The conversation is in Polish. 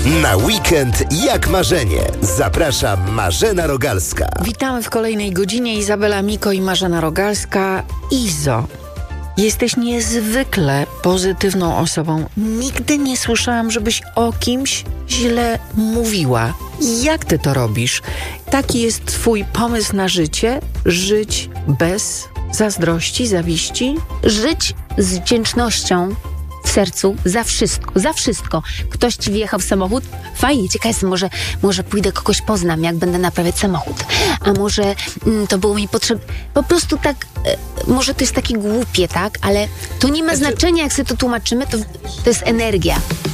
Na weekend jak marzenie. Zaprasza Marzena Rogalska. Witamy w kolejnej godzinie. Izabela Miko i Marzena Rogalska. Izo, jesteś niezwykle pozytywną osobą. Nigdy nie słyszałam, żebyś o kimś źle mówiła. Jak ty to robisz? Taki jest twój pomysł na życie? Żyć bez zazdrości, zawiści? Żyć z wdzięcznością w sercu za wszystko, za wszystko. Ktoś ci wjechał w samochód? Fajnie, ciekawe jestem, może pójdę kogoś poznam, jak będę naprawiać samochód. A może to było mi potrzebne. Po prostu tak, może to jest takie głupie, tak? Ale to nie ma znaczenia, jak sobie to tłumaczymy, to jest energia.